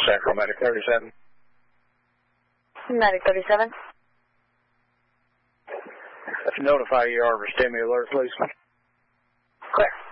Central, Medic 37. Medic 37. Notify ER for STEMI alert, please. Clear.